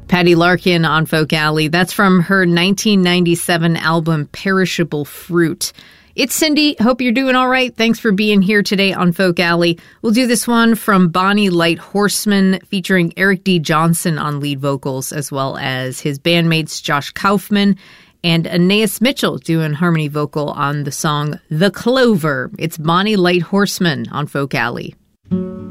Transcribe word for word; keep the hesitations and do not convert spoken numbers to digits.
Patty Larkin on Folk Alley. That's from her nineteen ninety-seven album, Perishable Fruit. It's Cindy. Hope you're doing all right. Thanks for being here today on Folk Alley. We'll do this one from Bonnie Light Horseman, featuring Eric D. Johnson on lead vocals, as well as his bandmates Josh Kaufman and Anais Mitchell doing harmony vocal on the song The Clover. It's Bonnie Light Horseman on Folk Alley.